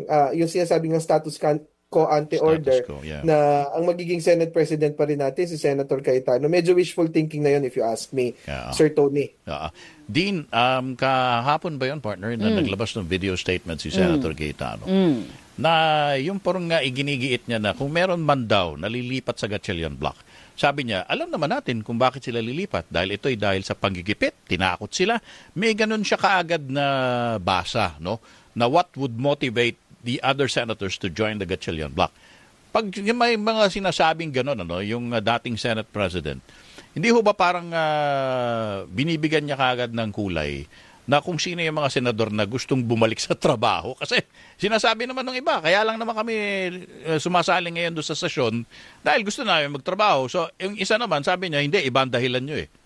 yung sinasabing ng quo ante order Status quo, yeah. na ang magiging Senate President pa rin natin si Senator Cayetano. Medyo wishful thinking na yun if you ask me, Yeah. Sir Tony. Dean, kahapon ba yun, partner, na naglabas ng video statement si Senator Cayetano? Na yung parang nga iginigiit niya na kung meron man daw nalilipat sa Gatchalian Block, sabi niya, alam naman natin kung bakit sila lilipat. Dahil ito'y dahil sa panggigipit, tinakot sila. May ganun siya kaagad na basa, no? Na what would motivate the other senators to join the Gatchalian Bloc. Pag may mga sinasabing gano'n, yung dating Senate President, hindi ho ba parang binibigyan niya kaagad ng kulay na kung sino yung mga senador na gustong bumalik sa trabaho? Kasi sinasabi naman ng iba, kaya lang naman kami sumasali ngayon doon sa sesyon dahil gusto namin magtrabaho. So, yung isa naman, sabi niya, hindi, iba ang dahilan nyo eh.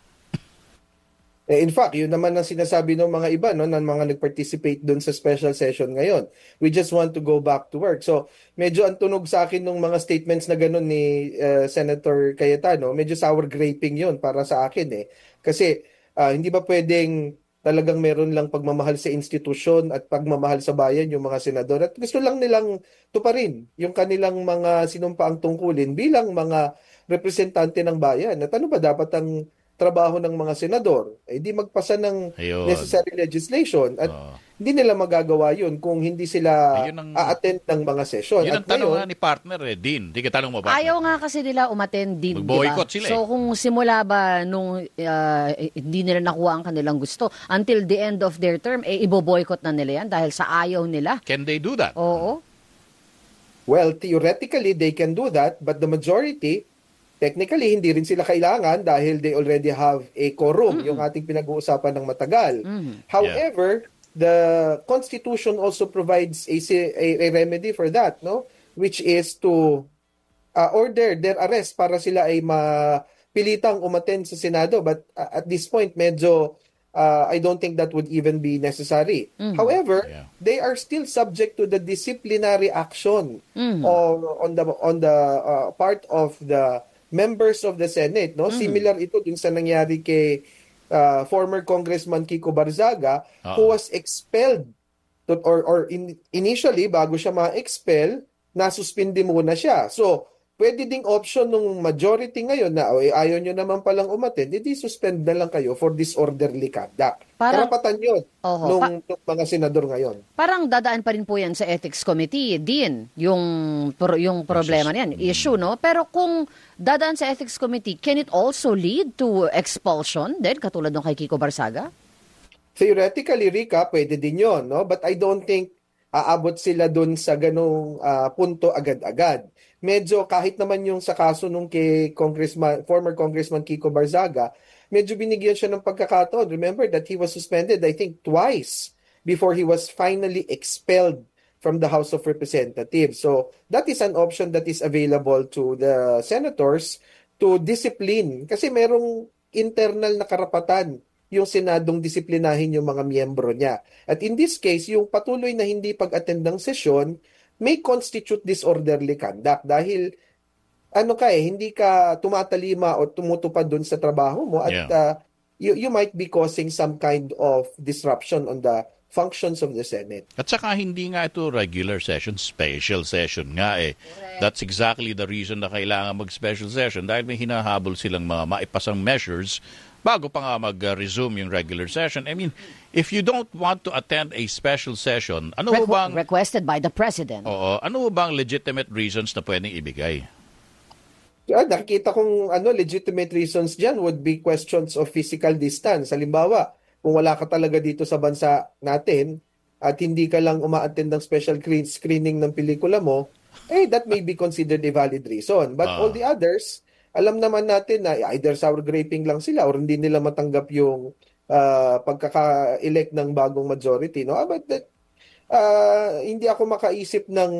In fact, yun naman ang sinasabi ng mga iba, no, ng mga nag-participate doon sa special session ngayon. We just want to go back to work. So, medyo ang tunog sa akin ng mga statements na gano'n ni Senator Cayetano, medyo sour graping yun para sa akin eh. Kasi hindi ba pwedeng talagang meron lang pagmamahal sa institusyon at pagmamahal sa bayan yung mga senador at gusto lang nilang tuparin yung kanilang mga sinumpaang tungkulin bilang mga representante ng bayan. At ano ba dapat ang trabaho ng mga senador, di magpasa ng necessary legislation at hindi nila magagawa yun kung hindi sila a-attend ng mga session. Yun ang tanong nga ni partner Dean. Di ka tanong mo partner. Ayaw nga kasi nila umattend din, mag-boycott sila So kung simula ba nung hindi nila nakuha ang kanilang gusto, until the end of their term, ibo-boycott na nila yan dahil sa ayaw nila. Can they do that? Oo. Well, theoretically, they can do that, but the majority, technically, hindi rin sila kailangan dahil they already have a quorum, yung ating pinag-uusapan ng matagal. However, the Constitution also provides a remedy for that, no? Which is to order their arrest para sila ay mapilitang umattend sa Senado. But at this point, medyo I don't think that would even be necessary. However, they are still subject to the disciplinary action on the part of the members of the Senate, no? Similar ito dun sa nangyari kay former Congressman Kiko Barzaga who was expelled initially bago siya ma-expel, nasuspindi muna siya. So, pwede ding option ng majority ngayon na ayaw nyo naman palang umattend, edi suspend na lang kayo for disorderly conduct. Karapatan yun nung mga senador ngayon. Parang dadaan pa rin po yan sa Ethics Committee, Dean, yung problema niyan, issue, no? Pero kung dadaan sa Ethics Committee, can it also lead to expulsion din, katulad ng kay Kiko Barzaga? Theoretically, Rica, pwede din yun, no? But I don't think aabot sila dun sa ganong punto agad-agad. Medyo kahit naman yung sa kaso nung kay former Congressman Kiko Barzaga, medyo binigyan siya ng pagkakataon. Remember that he was suspended, I think, twice before he was finally expelled from the House of Representatives. So that is an option that is available to the senators to discipline. Kasi merong internal na karapatan yung Senadong disiplinahin yung mga miyembro niya. At in this case, yung patuloy na hindi pag-attend ng sesyon may constitute disorderly conduct dahil hindi ka tumatalima o tumutupad doon sa trabaho mo at you might be causing some kind of disruption on the functions of the Senate. At saka hindi nga ito regular session, special session nga eh. Correct. That's exactly the reason na kailangan mag-special session dahil may hinahabol silang mga maipasang measures bago pa nga mag-resume yung regular session. I mean, if you don't want to attend a special session, requested by the President. Oo, ano bang legitimate reasons na pwedeng ibigay? Nakikita kong legitimate reasons dyan would be questions of physical distance. Halimbawa, kung wala ka talaga dito sa bansa natin at hindi ka lang uma-attend ng special screening ng pelikula mo, that may be considered a valid reason. But all the others, alam naman natin na either sour graping lang sila or hindi nila matanggap yung pagkaka-elect ng bagong majority. No? But hindi ako makaisip ng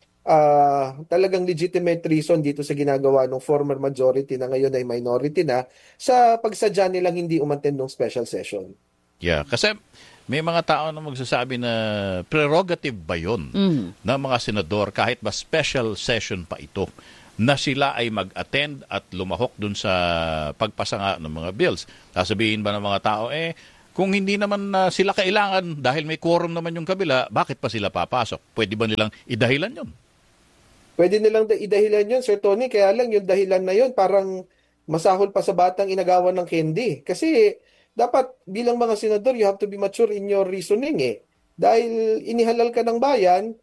talagang legitimate reason dito sa ginagawa ng former majority na ngayon ay minority na sa pagsadya nilang hindi umattend ng special session. Yeah, kasi may mga tao na magsasabi na prerogative ba yun ng mga senador kahit ba special session pa ito na sila ay mag-attend at lumahok dun sa pagpasa nga ng mga bills. Sasabihin ba ng mga tao, Kung hindi naman sila kailangan dahil may quorum naman yung kabila, bakit pa sila papasok? Pwede ba nilang idahilan yun? Pwede nilang idahilan yun, Sir Tony, kaya lang yung dahilan na yun parang masahol pa sa batang inagawan ng candy. Kasi dapat bilang mga senador, you have to be mature in your reasoning eh. Dahil inihalal ka ng bayan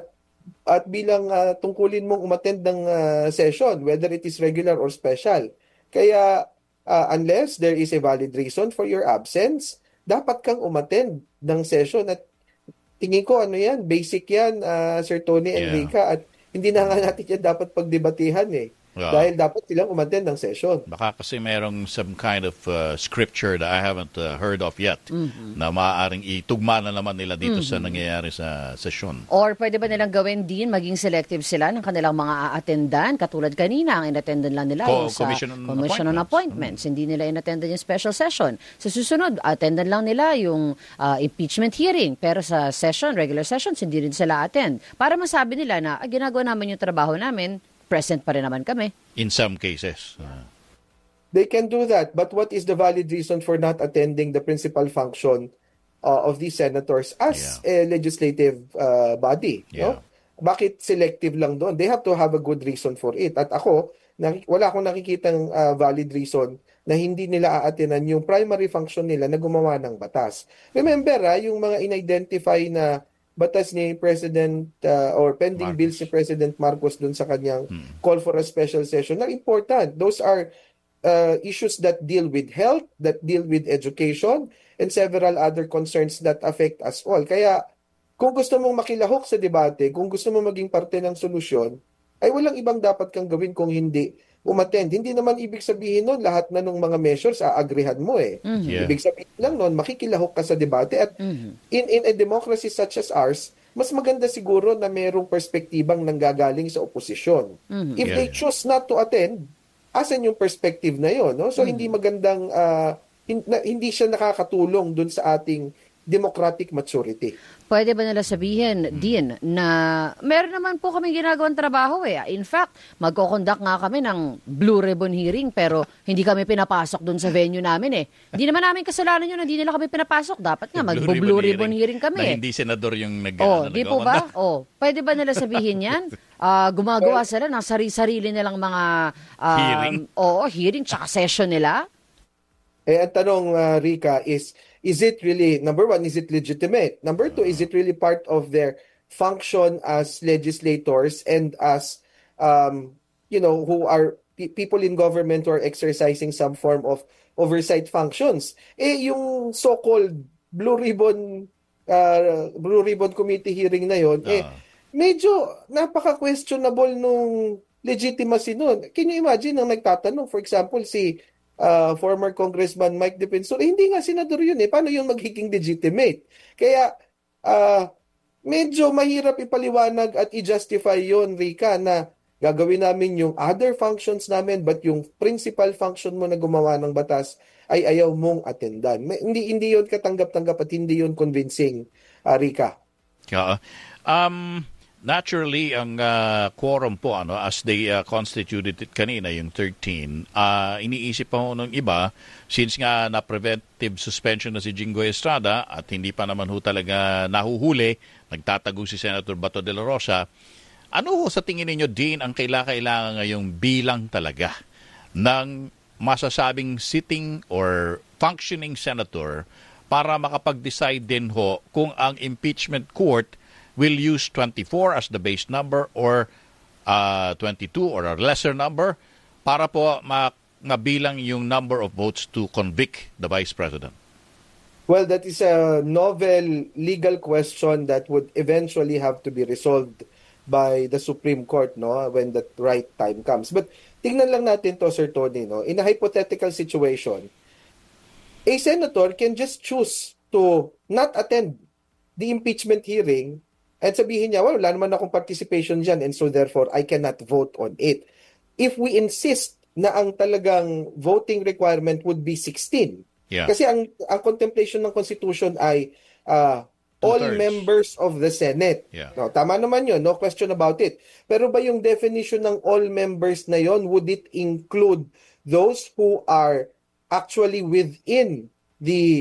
at bilang tungkulin mong umattend ng session, whether it is regular or special. Kaya unless there is a valid reason for your absence, dapat kang umattend ng session at tingin ko ano yan, basic yan, Sir Tony and Yeah. Rica, at hindi na nga natin yan dapat pagdebatihan eh. Yeah. Dahil dapat silang umattend ng session. Baka kasi merong some kind of scripture that I haven't heard of yet na maaaring itugma na naman nila dito sa nangyayari sa sesyon. Or pwede ba nilang gawin din, maging selective sila ng kanilang mga a-attendan? Katulad kanina, ang in-attendan lang nila yung sa Commission on Appointments. Hindi nila in-attendan yung special session. Sa susunod, attendan lang nila yung impeachment hearing. Pero sa session, regular sessions, hindi rin sila attend. Para masabi nila na ginagawa namin yung trabaho namin, present pa rin naman kami. In some cases. They can do that, but what is the valid reason for not attending the principal function of these senators as a legislative body? Yeah. No? Bakit selective lang doon? They have to have a good reason for it. At ako, wala akong nakikitang valid reason na hindi nila aatinan yung primary function nila na gumawa ng batas. Remember, yung mga in-identify na batas ni President or pending Marcos. bills ni President Marcos dun sa kanyang call for a special session are important. Those are issues that deal with health, that deal with education, and several other concerns that affect us all. Kaya kung gusto mong makilahok sa debate, kung gusto mong maging parte ng solusyon, ay walang ibang dapat kang gawin kung hindi umattend. Hindi naman ibig sabihin nun lahat na ng mga measures aagrihan mo eh. Yeah. Ibig sabihin lang nun, makikilahok ka sa debate at in a democracy such as ours, mas maganda siguro na merong perspektibang nanggagaling sa oposisyon. If they choose not to attend, asan yung perspective na yon, no? So hindi magandang hindi siya nakakatulong dun sa ating democratic maturity. Pwede ba nila sabihin din na meron naman po kami ginagawang trabaho eh. In fact, magkoconduct nga kami ng Blue Ribbon hearing pero hindi kami pinapasok dun sa venue namin eh. Hindi naman namin kasalanan yun, hindi nila kami pinapasok. Dapat nga mag-Blue Ribbon hearing kami na eh. hindi senador yung di po ba? Pwede ba nila sabihin yan? Gumagawa sila ng sarili nilang mga Hearing? Hearing tsaka session nila. Ang tanong, Rica, is it really, number one, is it legitimate? Number two, is it really part of their function as legislators and as, who are people in government who are exercising some form of oversight functions? Yung so-called Blue Ribbon Committee hearing na yon, medyo napaka-questionable nung legitimacy nun. Can you imagine ang nagtatanong, for example, si former Congressman Mike Defensor, hindi nga senador yun eh. Paano yun magiging legitimate? Kaya medyo mahirap ipaliwanag at i-justify yun, Rica, na gagawin namin yung other functions namin but yung principal function mo na gumawa ng batas ay ayaw mong attendan. Hindi yun katanggap-tanggap at hindi yun convincing, Rica. Naturally, ang quorum po, as they constituted it kanina, yung 13, iniisip pa ho ng iba, since nga na preventive suspension na si Jinggoy Estrada at hindi pa naman ho talaga nahuhuli, nagtatago si Senator Bato de la Rosa, ano ho sa tingin ninyo din ang kailangan ngayong bilang talaga ng masasabing sitting or functioning senator para makapag-decide din ho kung ang impeachment court will use 24 as the base number or 22 or a lesser number para po mabilang yung number of votes to convict the Vice President? Well, that is a novel legal question that would eventually have to be resolved by the Supreme Court, no, when the right time comes. But tingnan lang natin to, Sir Tony, no, in a hypothetical situation, a senator can just choose to not attend the impeachment hearing at sabihin niya, well, wala naman akong participation dyan and so therefore I cannot vote on it. If we insist na ang talagang voting requirement would be 16, kasi ang contemplation ng Constitution ay all members of the Senate. No, tama naman yun, no question about it. Pero ba yung definition ng all members na yon, would it include those who are actually within the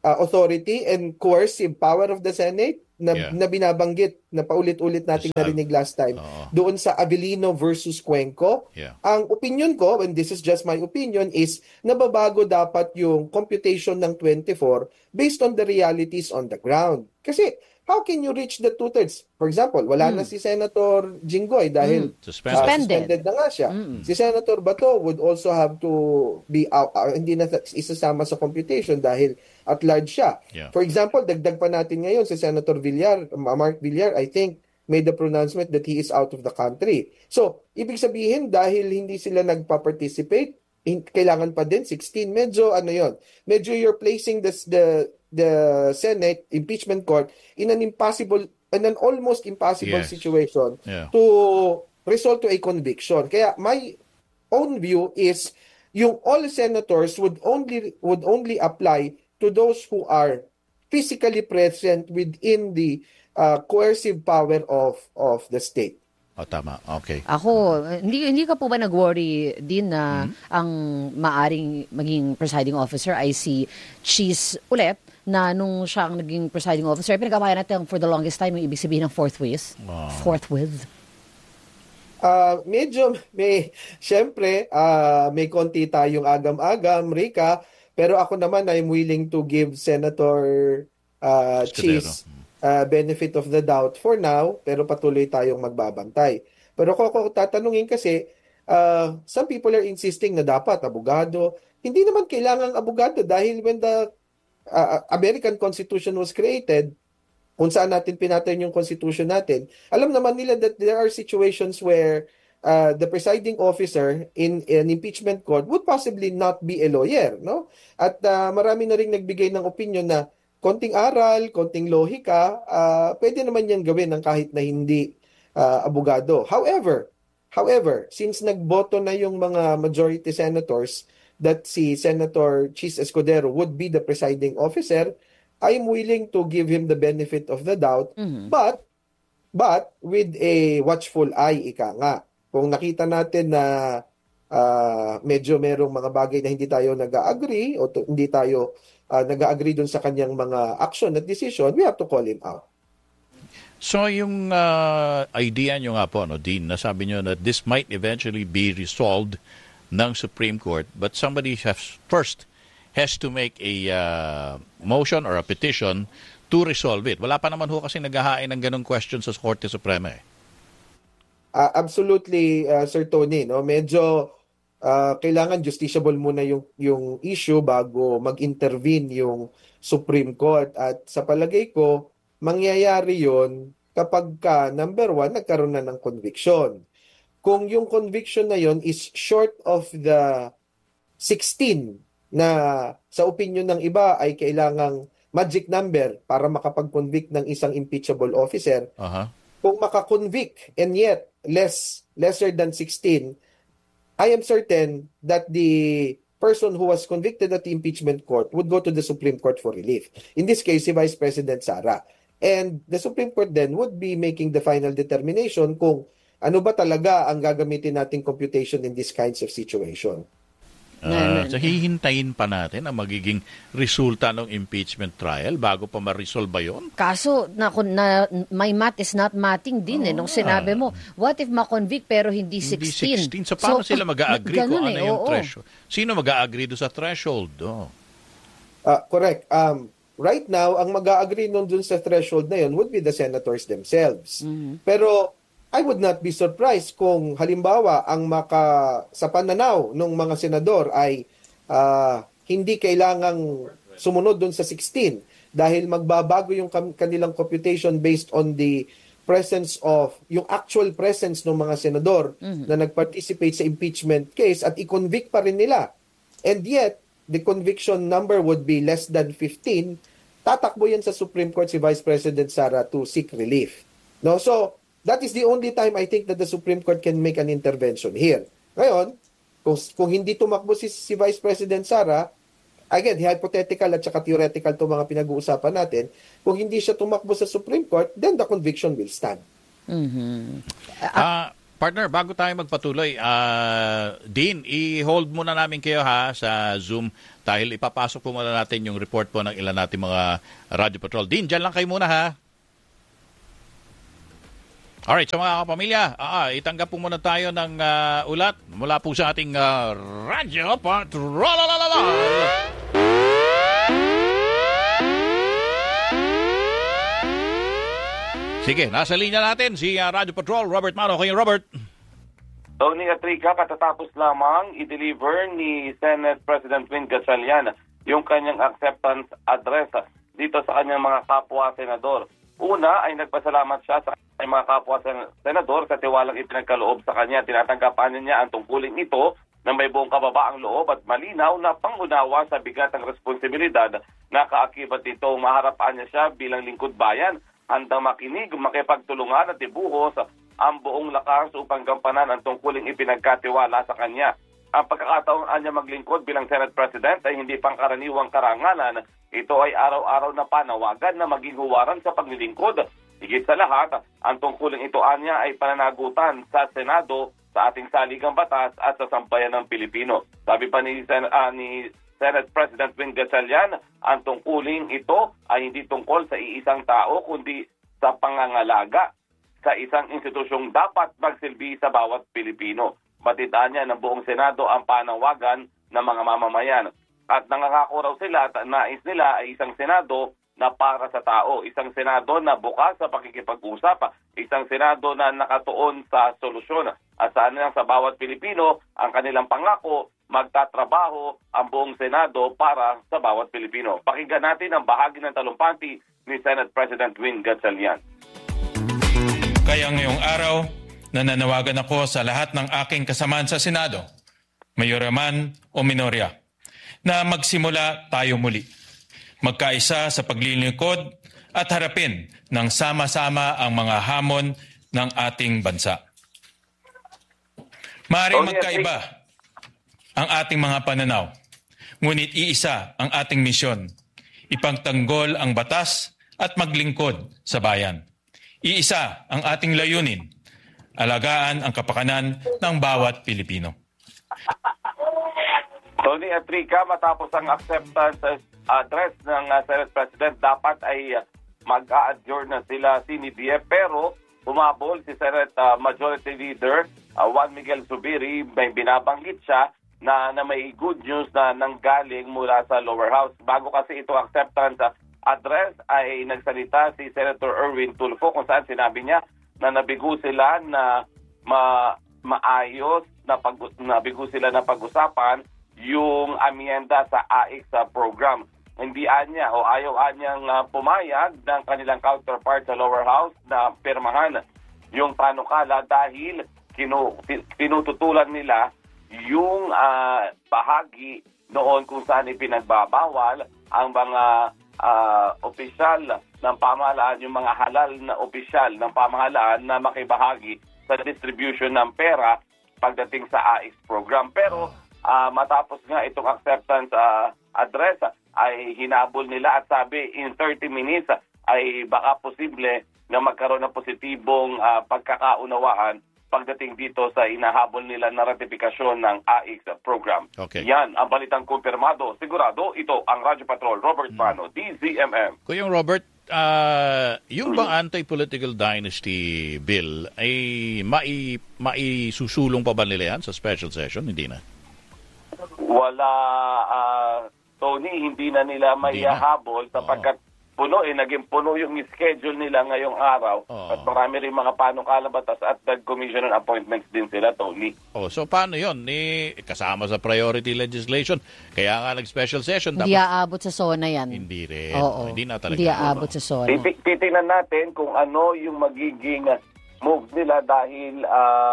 authority and coercive power of the Senate Yeah. na binabanggit na paulit-ulit nating Yes, narinig last time Oo. doon sa Avellino versus Cuenco. Yeah. Ang opinion ko, and this is just my opinion, is nababago dapat yung computation ng 24 based on the realities on the ground. Kasi how can you reach the two-thirds? For example, wala na si Senator Jinggoy dahil Suspended. suspended na nga siya. Si Senator Bato would also have to be out, hindi na isasama sa computation dahil at large siya. Yeah. For example, dagdag pa natin ngayon si Senator Villar, Mark Villar, I think, made the pronouncement that he is out of the country. So, ibig sabihin, dahil hindi sila nagpa-participate, kailangan pa din 16. Medyo, medyo you're placing the Senate impeachment court in an almost impossible Yes. situation Yeah. to result to a conviction. Kaya my own view is yung all senators would only apply to those who are physically present within the coercive power of the state. Tama. Okay. Ako, hindi ka po ba nag-worry din na ang maaring maging presiding officer ay si Cheese ulit, na nung siya ang naging presiding officer, pinagawayan natin for the longest time yung ibig sabihin ng forthwith. Forthwith. Medyo syempre, may konti tayong agam-agam, Rika, pero ako naman I'm willing to give Senator Cheese benefit of the doubt for now, pero patuloy tayong magbabantay. Pero kung tatanungin kasi, some people are insisting na dapat abogado. Hindi naman kailangang abogado dahil when the American Constitution was created, kung saan natin pinatayin yung Constitution natin, alam naman nila that there are situations where the presiding officer in an impeachment court would possibly not be a lawyer, no? At marami na rin nagbigay ng opinion na konting aral, konting lohika, pwede naman yan gawin ng kahit na hindi abogado. However, since nagboto na yung mga majority senators that si Senator Cheese Escudero would be the presiding officer, I'm willing to give him the benefit of the doubt, but with a watchful eye, ika nga. Kung nakita natin na medyo merong mga bagay na hindi tayo nag-agree o hindi tayo nag-agree dun sa kanyang mga action at decision, we have to call him out. So yung idea nyo nga po, Dean, nasabi nyo that this might eventually be resolved ng Supreme Court, but somebody has to make a motion or a petition to resolve it. Wala pa naman ho kasi naghahain ng ganong question sa Korte Suprema eh. Absolutely, Sir Tony, no? Medyo kailangan justiciable muna yung issue bago mag-intervene yung Supreme Court. At sa palagay ko, mangyayari yon kapag number one, nagkaroon na ng conviction. Kung yung conviction na yon is short of the 16 na sa opinion ng iba ay kailangang magic number para makapag-convict ng isang impeachable officer, kung makakonvict and yet lesser than 16, I am certain that the person who was convicted at the impeachment court would go to the Supreme Court for relief. In this case, si Vice President Sara. And the Supreme Court then would be making the final determination kung ano ba talaga ang gagamitin nating computation in these kinds of situation. So hihintayin pa natin ang magiging resulta ng impeachment trial bago pa ma-resolve ba yun? Kaso, my math is not mathing din nung sinabi mo, what if ma-convict pero hindi 16? Hindi 16. So paano sila mag-a-agree kung ano yung oo. threshold? Sino mag-a-agree doon sa threshold? Correct. Right now, ang mag-a-agree dun sa threshold na yun would be the senators themselves. Pero I would not be surprised kung halimbawa ang sa pananaw ng mga senador ay hindi kailangang sumunod dun sa 16 dahil magbabago yung kanilang computation based on the presence of, yung actual presence ng mga senador na nag-participate sa impeachment case at i-convict pa rin nila. And yet, the conviction number would be less than 15, tatakbo yan sa Supreme Court si Vice President Sara to seek relief. No? So, that is the only time I think that the Supreme Court can make an intervention here. Ngayon, kung hindi tumakbo si Vice President Sara, again, hypothetical at saka theoretical to mga pinag-uusapan natin, kung hindi siya tumakbo sa Supreme Court, then the conviction will stand. Partner, bago tayo magpatuloy, Dean, i-hold muna namin kayo sa Zoom dahil ipapasok po muna natin yung report po ng ilan natin mga Radio Patrol. Dean, dyan lang kayo muna ha. Alright, so mga kapamilya, itanggap po muna tayo ng ulat mula po sa ating Radio Patrol. Sige, nasa linya natin si Radio Patrol, Robert Mano. Kayo, Robert. Tony at Rica, katatapos lamang i-deliver ni Senate President Win Gatchalian yung kanyang acceptance address dito sa kanyang mga kapwa-senador. Una ay nagpasalamat siya sa kanyang mga kapwa-senador sa tiwalang ipinagkaloob sa kanya. Tinatanggapan niya ang tungkulin ito na may buong kababaang loob at malinaw na pangunawa sa bigat ng responsibilidad na kaakibat nito. Maharapan niya siya bilang lingkod bayan, handang makinig, makipagtulungan at ibuhos ang buong lakas upang gampanan ang tungkuling ipinagkatiwala sa kanya. Ang pagkakataon niya maglingkod bilang Senate President ay hindi pangkaraniwang karangalan. Ito ay araw-araw na panawagan na maging huwaran sa paglilingkod. Higit sa lahat, ang tungkuling ito niya ay pananagutan sa Senado, sa ating saligang batas at sa sambayan ng Pilipino. Sabi pa ni Senate President Win Gatchalian, ang tungkuling ito ay hindi tungkol sa iisang tao kundi sa pangangalaga sa isang institusyong dapat magsilbi sa bawat Pilipino. Batidaan niya ng buong Senado ang panawagan ng mga mamamayan. At nangangako raw sila at nais nila ay isang Senado na para sa tao, isang Senado na bukas sa pakikipag-usap, isang Senado na nakatuon sa solusyon. At saan lang sa bawat Pilipino ang kanilang pangako, magtatrabaho ang buong Senado para sa bawat Pilipino. Pakinggan natin ang bahagi ng talumpati ni Senate President Win Gatchalian. Kaya ngayong araw, nananawagan ako sa lahat ng aking kasamaan sa Senado, mayora man o minorya, na magsimula tayo muli. Magkaisa sa paglilingkod at harapin ng sama-sama ang mga hamon ng ating bansa. Maaaring magkaiba ang ating mga pananaw, ngunit iisa ang ating misyon, ipagtanggol ang batas at maglingkod sa bayan. Iisa ang ating layunin, alagaan ang kapakanan ng bawat Pilipino. Tony at Rica, matapos ang acceptance address ng Senate President, dapat ay mag-a-adjourn na sila CNBF, pero humabol si Senate Majority Leader Juan Miguel Zubiri. May binabanggit siya na may good news na nanggaling mula sa lower house. Bago kasi ito acceptance address ay nagsalita si Senator Erwin Tulfo kung saan sinabi niya na nabigo sila na maayos na nabigo sila na pag-usapan yung amyenda sa AIC program. Hindi niya o ayaw niyang pumayag ng kanilang counterpart sa lower house na pirmahan yung panukala dahil tinututulan nila yung bahagi noon kung saan ipinagbabawal ang mga opisyal ng pamahalaan, yung mga halal na opisyal ng pamahalaan na makibahagi sa distribution ng pera pagdating sa AIC program. Pero matapos nga itong acceptance address ay hinabol nila at sabi in 30 minutes ay baka posible na magkaroon ng positibong pagkakaunawaan pagdating dito sa inahabol nila na ratifikasyon ng AIC program. Okay. Yan ang balitang kumpirmado. Sigurado, ito ang Radyo Patrol, Robert Mano, DZMM. Kuyang Robert, yung bang anti-political dynasty bill ay maisusulong pa ba nila yan sa special session? Hindi na. Wala, Tony, hindi na nila maihahabol sapagkat naging puno yung schedule nila ngayong araw at marami rin mga panukalang batas at nag-commission on appointments din sila, Tony. So paano yun? Kasama sa priority legislation. Kaya nga nag-special session. Hindi aabot sa SONA yan. Hindi rin. Oo. Hindi na talaga. Hindi aabot sa SONA. Titingnan natin kung ano yung magiging move nila dahil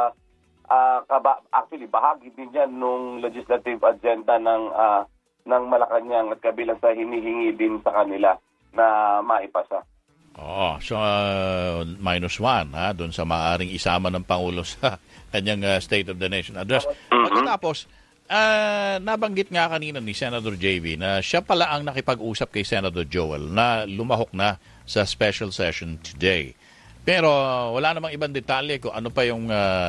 actually bahagi din yan nung legislative agenda ng Malacanang at kabilang sa hinihingi din sa kanila na maipasa. So -1 doon sa maaaring isama ng Pangulo sa kanyang State of the Nation address. Pagkatapos, nabanggit nga kanina ni Senator JV na siya pala ang nakipag-usap kay Senator Joel na lumahok na sa special session today. Pero wala namang ibang detalye kung ano pa yung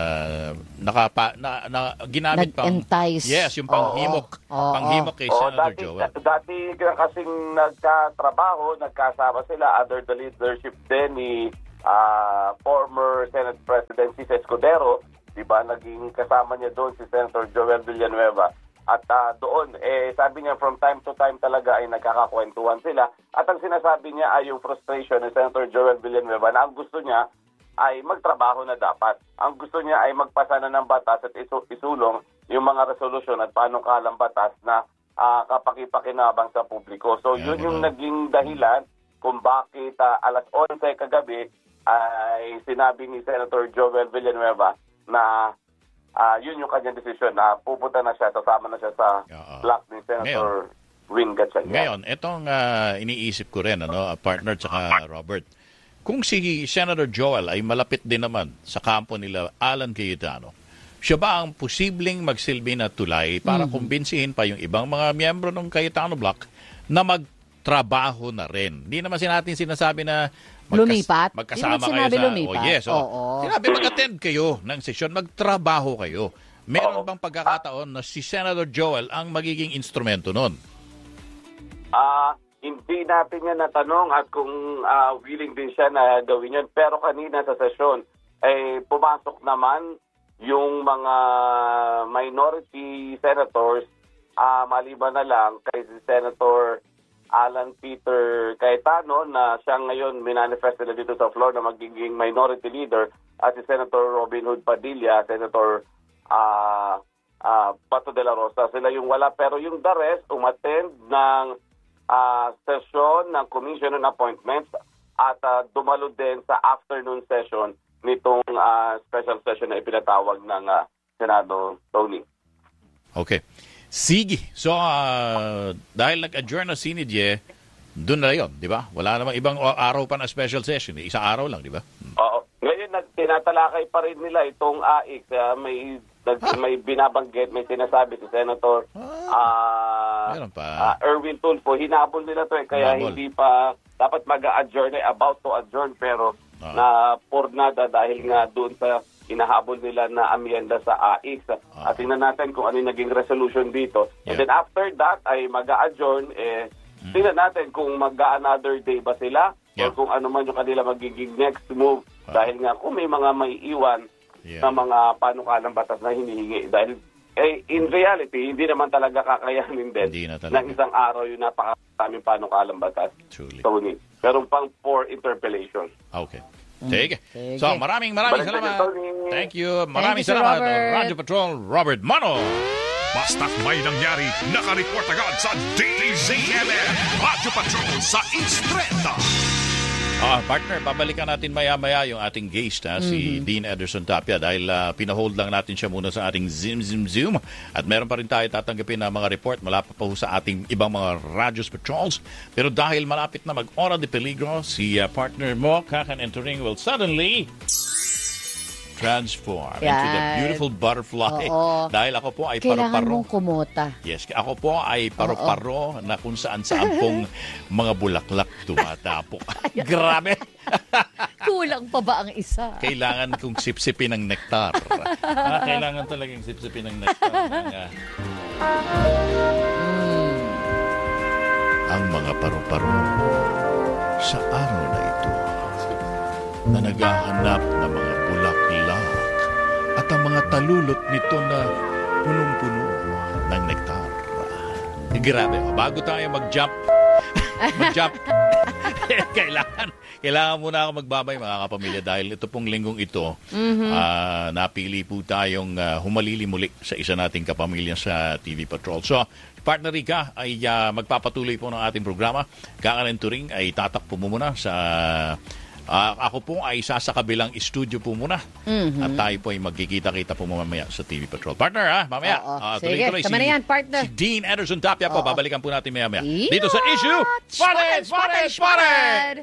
ginamit pang... Nag-entice. Yes, yung panghimok. Oo. Panghimok kay Senator Joel. Dati kasing nagkatrabaho, nagkasama sila under the leadership din ni former Senate President si Escudero. Diba, naging kasama niya doon si Senator Joel Villanueva. At doon, sabi niya from time to time talaga ay nagkakakwentuhan sila. At ang sinasabi niya ay yung frustration ni Senator Joel Villanueva na ang gusto niya ay magtrabaho na dapat. Ang gusto niya ay magpasa na ng batas at isulong yung mga resolusyon at panukalang batas na kapakipakinabang sa publiko. So yun yung naging dahilan kung bakit alas 11 kagabi ay sinabi ni Senator Joel Villanueva na yun yung kanyang desisyon na pupunta na siya, sasama na siya sa block ni Senator Win Gatchalian. Ngayon, itong iniisip ko rin, partner tsaka Robert, kung si Senator Joel ay malapit din naman sa kampo nila Alan Cayetano, siya ba ang posibleng magsilbi na tulay para kumbinsihin pa yung ibang mga miyembro ng Cayetano Block na magtrabaho na rin? Hindi naman natin sinasabi na lumipat? magkasama Hindi kayo sa... lumipat. yes, Oo. Sinabi mag-attend kayo ng sesyon, magtrabaho kayo. Meron bang pagkakataon na si Senator Joel ang magiging instrumento nun? Hindi natin yan natanong at kung willing din siya na gawin yun. Pero kanina sa sesyon, pumasok naman yung mga minority senators, maliban na lang kay Senator Alan Peter Cayetano na siya ngayon minanifest nila dito sa floor na magiging minority leader at si Senator Robin Hood Padilla, Senator Bato de la Rosa. Sila yung wala pero yung the rest umattend ng session ng Commission on Appointments at dumalo din sa afternoon session nitong special session na ipinatawag ng Senado, Tony. Okay. Sige. So, dahil nag-adjourn na sinidye, doon na yun, di ba? Wala namang ibang araw pa na special session. Isang araw lang, di ba? Oo. Ngayon, tinatalakay pa rin nila itong AIC. May binabanggit, may sinasabi si Senator meron pa. Erwin Tulfo. Hinabol nila to kaya hindi pa dapat mag-adjourn about to adjourn pero na pornada dahil nga doon sa inahabol nila na amyenda sa AIC. At tingnan natin kung ano yung naging resolution dito. And then after that ay mag-a-adjourn. Tingnan natin kung mag-another day ba sila o kung ano man yung kanila magiging next move. Dahil nga kung may mga maiiwan na mga panukalang batas na hinihingi. Dahil in reality, hindi naman talaga kakayanin din ng isang araw yung napakaraming panukalang batas. Tony. Pero pang for interpellation. Okay. Sige. So, maraming salamat. Thank you. Maraming salamat, Radyo Patrol Robert Mano. Basta't may nangyari, nakareport agad sa DZMM Radyo Patrol sa Instreta. Partner, babalikan natin maya-maya yung ating guest, si Dean Ederson Tapia, dahil pinahold lang natin siya muna sa ating Zoom. At meron pa rin tayo tatanggapin na mga report malapit pa sa ating ibang mga Radios Patrols. Pero dahil malapit na mag-Hora de Peligro, si partner mo, Kakan Entering, will suddenly transform into the beautiful butterfly. Dahil ako po ay kailangan paro-paro. mong kumota. Yes, ako po ay paro-paro na kung saan-saan pong mga bulaklak tumatapok. Grabe! Kulang pa ba ang isa? Kailangan kong sipsipin ng nektar. Kailangan talagang sipsipin ng nektar. Ang mga paro-paro sa araw na ito na naghahanap ng mga bulaklak at ang mga talulot nito na punong-puno ng nektar. Grabe, bago tayo mag-jump, kailangan muna ako magbabay mga kapamilya dahil ito pong linggong ito, napili po tayong humalili muli sa isa nating kapamilya sa TV Patrol. So, Partner Rica ay magpapatuloy po ng ating programa. Kakalenturing ay tatakpo mo muna sa... ako po ay sa kabilang studio po muna. At tayo po ay magkikita-kita po mamaya sa TV Patrol. Partner, mamaya. Sige, tama na yan, partner. Si Dean Ederson Tapia po. Babalikan po natin maya-maya. Dito sa Issue Spotted!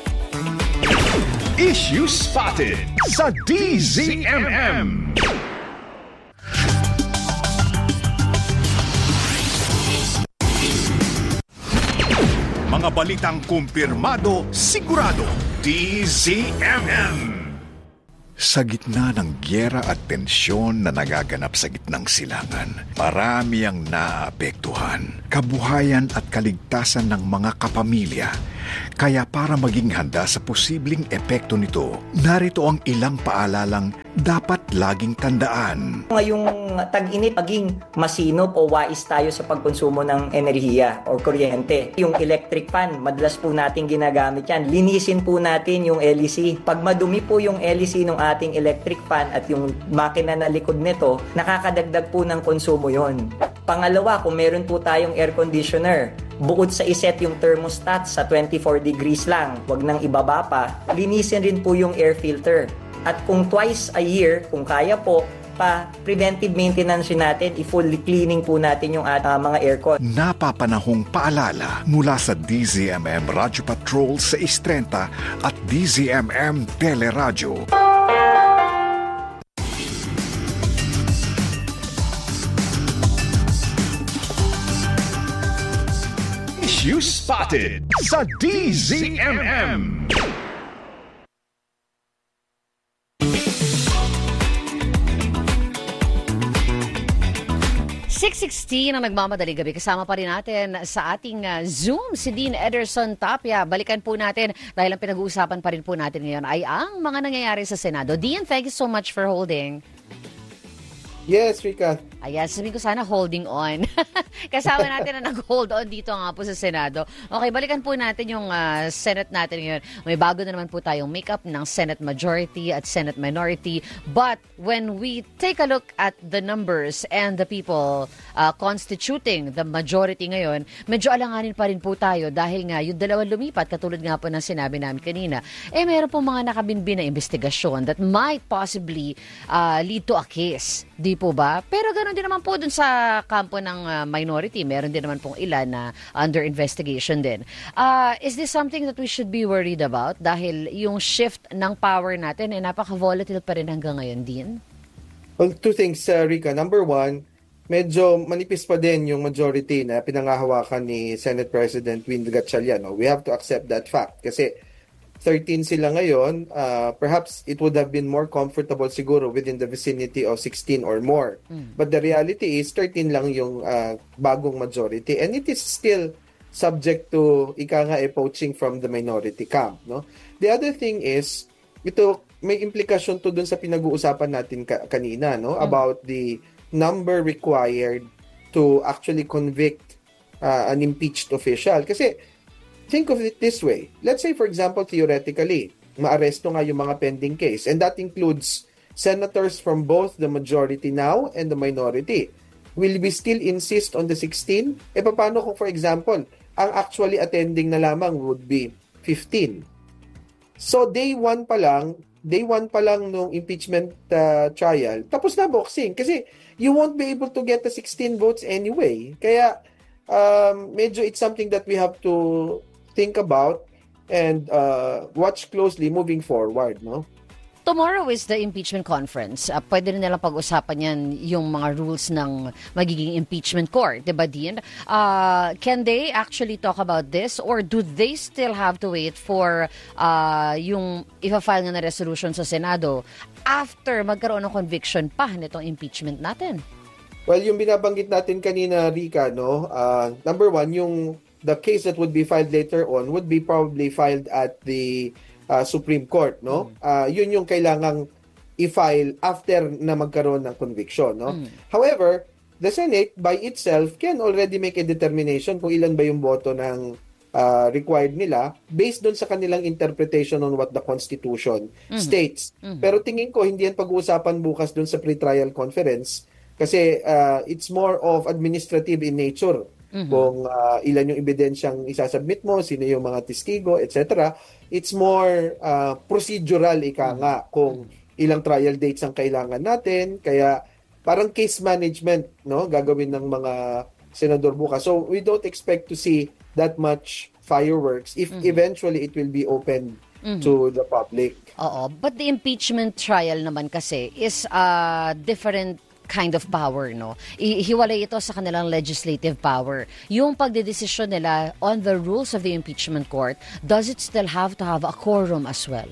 Issue Spotted sa DZMM. Mga balitang kumpirmado, sigurado DZMM. Sa gitna ng gyera at tensyon na nagaganap sa gitnang silangan, marami ang naapektuhan, kabuhayan at kaligtasan ng mga kapamilya. Kaya para maging handa sa posibleng epekto nito, narito ang ilang paalalang dapat laging tandaan. Ngayong tag-init, maging masinop o wais tayo sa pagkonsumo ng enerhiya o kuryente. Yung electric fan, madalas po natin ginagamit yan. Linisin po natin yung LEC. Pag madumi po yung LEC ng ating electric fan at yung makina na likod nito, nakakadagdag po ng konsumo yon. Pangalawa, kung meron po tayong air conditioner, bukod sa iset yung thermostat sa 24 degrees lang, wag nang ibaba pa, linisin rin po yung air filter. At kung twice a year, kung kaya po, preventive maintenance natin, i-fully cleaning po natin yung mga aircon. Napapanahong paalala mula sa DZMM Radyo Patrol sa 630 at DZMM Teleradyo. Issue Spotted sa DZMM. 6:16 ang nagmamadaling gabi. Kasama pa rin natin sa ating Zoom si Dean Ederson Tapia. Balikan po natin dahil ang pinag-uusapan pa rin po natin ngayon ay ang mga nangyayari sa Senado. Dean, thank you so much for holding. Yes, Rika. Ayan, sabihin ko sana holding on. Kasama natin na nag-hold on dito nga po sa Senado. Okay, balikan po natin yung Senate natin ngayon. May bago na naman po tayong makeup ng Senate Majority at Senate Minority. But when we take a look at the numbers and the people constituting the majority ngayon, medyo alanganin pa rin po tayo dahil nga yung dalawang lumipat, katulad nga po ng sinabi namin kanina, meron po mga nakabinbin na investigasyon that might possibly lead to a case. Di po ba? Pero ganoon din naman po dun sa kampo ng minority. Meron din naman pong ilan na under investigation din. Is this something that we should be worried about? Dahil yung shift ng power natin napaka-volatile pa rin hanggang ngayon din. Well, two things, Rika. Number one, medyo manipis pa din yung majority na pinangahawakan ni Senate President Win Gatchalian. We have to accept that fact. Kasi 13 sila ngayon, perhaps it would have been more comfortable siguro within the vicinity of 16 or more. But the reality is 13 lang yung bagong majority and it is still subject to poaching from the minority camp. No? The other thing is, ito may implikasyon to dun sa pinag-uusapan natin kanina about the number required to actually convict an impeached official. Kasi think of it this way. Let's say, for example, theoretically, maaresto nga yung mga pending case. And that includes senators from both the majority now and the minority. Will we still insist on the 16? Paano kung, for example, ang actually attending na lamang would be 15? So, day one pa lang nung impeachment trial, tapos na boxing. Kasi you won't be able to get the 16 votes anyway. Kaya, medyo it's something that we have to think about and watch closely moving forward, no? Tomorrow is the impeachment conference. Pwede rin nilang pag-usapan yan yung mga rules ng magiging impeachment court, diba, Dean? Can they actually talk about this or do they still have to wait for yung ipa-file nga na resolution sa Senado after magkaroon ng conviction pa nitong impeachment natin? Well, yung binabanggit natin kanina, Rika, number one, the case that would be filed later on would be probably filed at the Supreme Court, no? Yun yung kailangang i-file after na magkaroon ng conviction, no? However, the Senate by itself can already make a determination kung ilan ba yung boto ng required nila based doon sa kanilang interpretation on what the Constitution states. Pero tingin ko hindi yan pag-uusapan bukas doon sa pre-trial conference kasi it's more of administrative in nature. Kung ilan yung ebidensyang isasubmit mo, sino yung mga testigo, etc. It's more procedural kung ilang trial dates ang kailangan natin. Kaya parang case management, no, gagawin ng mga senador bukas. So we don't expect to see that much fireworks if eventually it will be open to the public. Oo, but the impeachment trial naman kasi is a different kind of power, no? Hiwalay ito sa kanilang legislative power. Yung pagdedesisyon nila on the rules of the impeachment court, does it still have to have a quorum as well?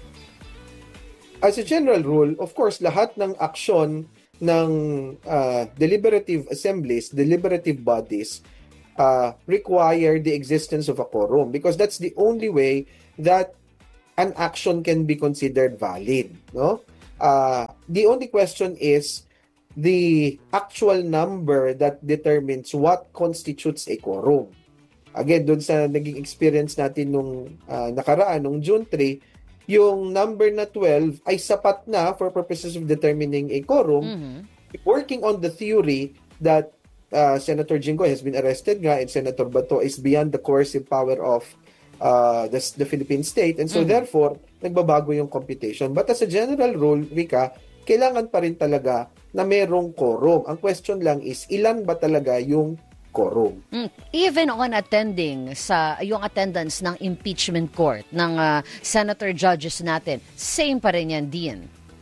As a general rule, of course, lahat ng aksyon ng deliberative assemblies, deliberative bodies, require the existence of a quorum because that's the only way that an action can be considered valid. No? The only question is the actual number that determines what constitutes a quorum. Again, doon sa naging experience natin nung nakaraan, nung June 3, yung number na 12 ay sapat na for purposes of determining a quorum, working on the theory that Senator Jinggoy has been arrested nga and Senator Bato is beyond the coercive power of the Philippine state, and so therefore, nagbabago yung computation. But as a general rule, Rika, kailangan pa rin talaga na merong quorum. Ang question lang is, ilan ba talaga yung quorum? Even on attending sa yung attendance ng impeachment court ng senator judges natin, same pa rin yan, Dean.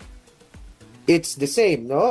It's the same, no?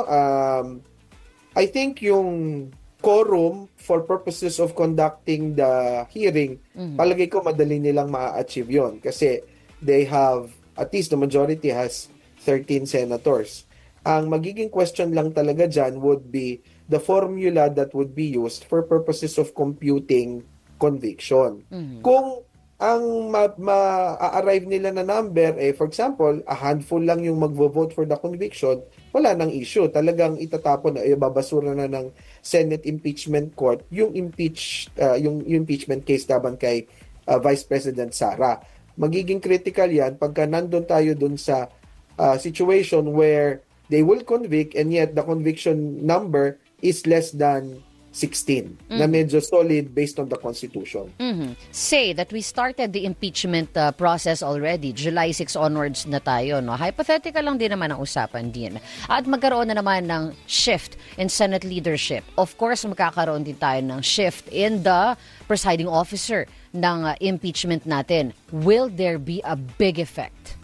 I think yung quorum for purposes of conducting the hearing, palagay ko madali nilang ma-achieve yon kasi they have, at least the majority has 13 senators. Ang magiging question lang talaga dyan would be the formula that would be used for purposes of computing conviction. Kung ang ma-arrive nila na number, for example, a handful lang yung magvo-vote for the conviction, wala nang issue. Talagang itatapon na, babasura na ng Senate Impeachment Court yung impeachment case laban kay Vice President Sara. Magiging critical yan pagka nandun tayo dun sa situation where they will convict and yet the conviction number is less than 16 na medyo solid based on the Constitution. Say that we started the impeachment process already. July 6 onwards na tayo. No? Hypothetical lang din naman ang usapan din. At magkaroon na naman ng shift in Senate leadership. Of course, magkakaroon din tayo ng shift in the presiding officer ng impeachment natin. Will there be a big effect?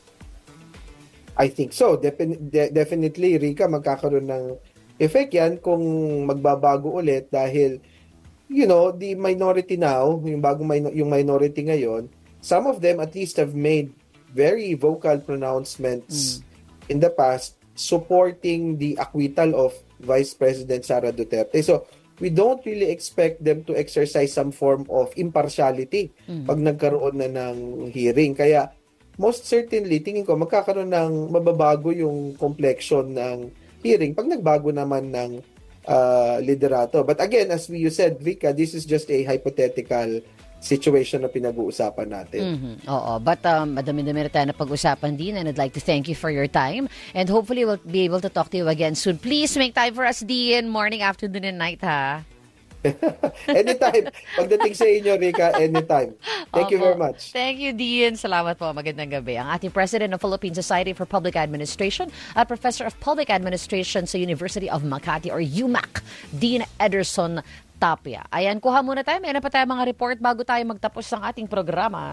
I think so. Definitely, Rika, magkakaroon ng effect yan kung magbabago ulit dahil, the minority now, yung minority ngayon, some of them at least have made very vocal pronouncements in the past supporting the acquittal of Vice President Sara Duterte. So, we don't really expect them to exercise some form of impartiality pag nagkaroon na ng hearing. Kaya, most certainly, tingin ko, magkakaroon ng mababago yung complexion ng hearing pag nagbago naman ng liderato. But again, as you said, Rika, this is just a hypothetical situation na pinag-uusapan natin. Oo, but madami-dami tayo na pag-usapan din and I'd like to thank you for your time and hopefully we'll be able to talk to you again soon. Please make time for us, Dean. Morning, afternoon, and night, ha? Anytime. Pagdating sa inyo, Rika, anytime. Thank you very much. Thank you, Dean. Salamat po. Magandang gabi. Ang ating President ng Philippine Society for Public Administration at Professor of Public Administration sa University of Makati or UMac, Dean Ederson Tapia. Ayan, kuha muna tayo. Mayroon pa tayo mga report bago tayo magtapos ng ating programa.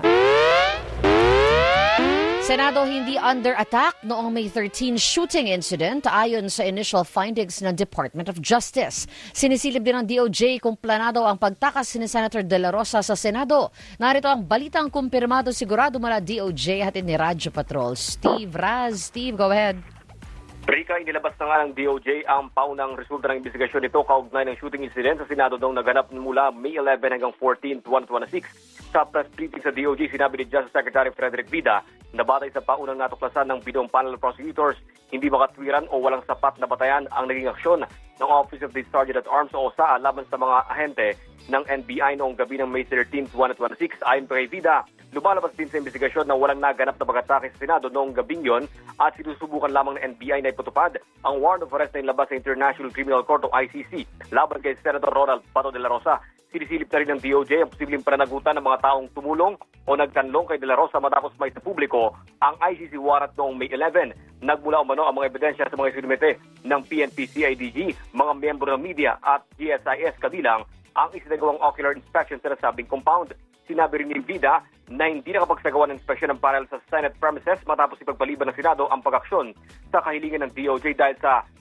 Senado hindi under attack noong May 13 shooting incident ayon sa initial findings ng Department of Justice. Sinisilip din ng DOJ kung planado ang pagtakas ni Senator De La Rosa sa Senado. Narito ang balitang kumpirmado sigurado mula DOJ hatid ni Radyo Patrol. Steve, go ahead. Rika, inilabas na nga ng DOJ ang paunang resulta ng investigasyon nito kaugnay ng shooting incident sa Senado noong naganap mula May 11 hanggang 14, 2026. Sa press briefing sa DOJ, sinabi ni Justice Secretary Frederick Vida na batay sa paunang natuklasan ng binuong panel of prosecutors, hindi makatwiran o walang sapat na batayan ang naging aksyon ng Office of the Sergeant at Arms o OSA laban sa mga ahente ng NBI noong gabi ng May 13, 2026. Ayon kay Vida, lumalabas din sa investigasyon na walang naganap na pag-atake sa Senado noong gabing yon at sinusubukan lamang ng NBI na ipatupad ang warrant of arrest na inilabas sa International Criminal Court o ICC laban kay Senator Ronald Bato de la Rosa. Sinisilip na rin ng DOJ ang posibleng pananagutan ng mga taong tumulong o nagtanlong kay de la Rosa matapos may sa publiko ang ICC warrant noong May 11. Nagmula umano ang mga ebidensya sa mga sinumite ng PNP-CIDG, mga miyembro ng media at GSIS kabilang ang isinagawang ocular inspection sa nasabing compound. Sinabi rin ni Vida na hindi nakapagsagawa ng inspeksyon ng panel sa Senate premises matapos ipagpaliban ng Senado ang pag-aksyon sa kahilingan ng DOJ dahil sa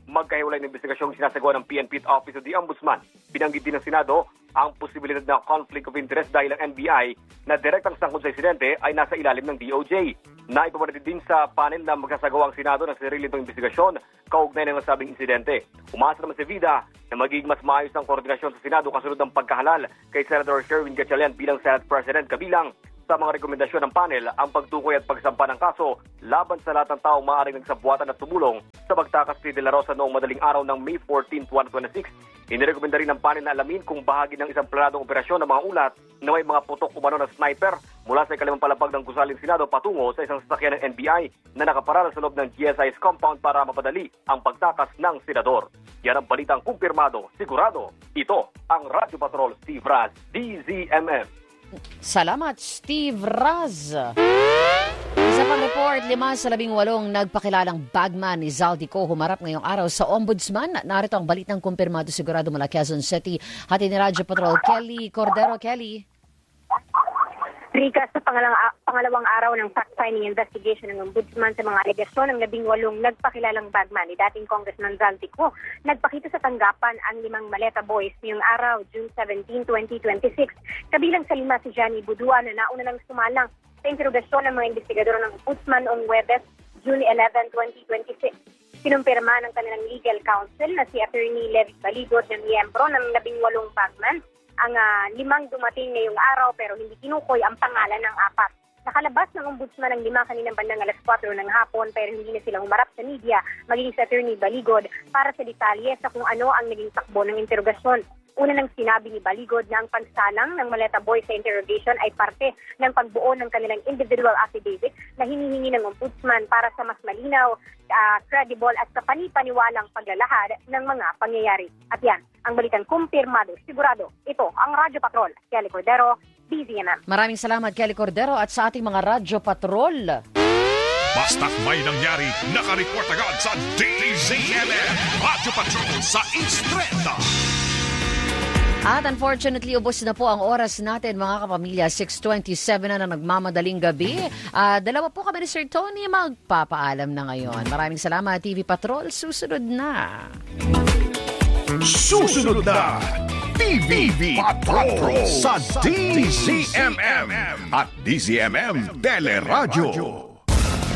magkahiwalay ng investigasyong sinasagawa ng PNP at Office of the Ombudsman. Binanggit din ng Senado ang posibilidad ng conflict of interest dahil ang NBI na direktang sangkot sa insidente ay nasa ilalim ng DOJ. Naipapanatid din sa panel na magsasagawa ang Senado ng sarili nitong investigasyon kaugnay ng nasabing insidente. Umasa naman si Vida na magiging mas maayos ang koordinasyon sa Senado kasunod ng pagkahalal kay Senator Sherwin Gatchalian bilang Senate President, kabilang sa mga rekomendasyon ng panel ang pagtukoy at pagsampa ng kaso laban sa lahat ng taong maaaring nagsabuatan at tumulong sa pagtakas ni De La Rosa noong madaling araw ng May 14, 2026. Inirekomenda rin ng panel na alamin kung bahagi ng isang planadong operasyon ng mga ulat na may mga putok umano na sniper mula sa ikalimang palapag ng gusaling Senado patungo sa isang sasakyan ng NBI na nakaparada sa loob ng GSI's compound para mapadali ang pagtakas ng senador. Yan ang balitang kumpirmado, sigurado. Ito ang Radyo Patrol, Steve Raz, DZMM. Salamat, Steve Raz. Isa pang report, 5 sa 18 nagpakilalang bagman ni Zaldico humarap ngayong araw sa Ombudsman. Narito ang balitang kumpirmado sigurado mula Quezon City. Hati ni Radyo Patrol, Kelly Cordero. Kelly. Rika, sa pangalawang araw ng fact-finding investigation ng Ombudsman sa mga alegasyon ng 18 nagpakilalang bagman ni dating Congressman Zaldico, nagpakita sa tanggapan ang 5 maleta boys ngayong araw, June 17, 2026. Kabilang sa 5 si Johnny Budua na nauna nang sumalang sa interogasyon ng mga investigador ng Ombudsman noong Huwebes, June 11, 2026. Kinumpirma ng kanilang legal counsel na si Attorney Levi Baligod na miyembro ng 18 bagman ang 5 dumating ngayong araw pero hindi kinukoy ang pangalan ng 4. Nakalabas ng Ombudsman ang 5 kaninang bandang alas 4 ng hapon pero hindi na sila humarap sa media maging sa Attorney Baligod para sa detalye sa kung ano ang naging takbo ng interogasyon. Una nang sinabi ni Baligod na ang pagsalang ng Maleta Boy sa interrogation ay parte ng pagbuo ng kanilang individual affidavit na hinihingi ng Ombudsman para sa mas malinaw, credible at kapani-paniwalang paglalahad ng mga pangyayari. At yan, ang balitang kumpirmado, sigurado. Ito ang Radyo Patrol. Kelly Cordero, DZMM. Maraming salamat, Kelly Cordero, at sa ating mga Radyo Patrol. Basta't may nangyari, nakareport agad sa DZMM. Radyo Patrol sa Instreta. At unfortunately, ubos na po ang oras natin mga kapamilya. 6:27 na nagmamadaling gabi. Dalawa po kami ni Sir Tony magpapaalam na ngayon. Maraming salamat, TV Patrol. Susunod na. Susunod na TV Patrol sa DZMM at DZMM Teleradyo.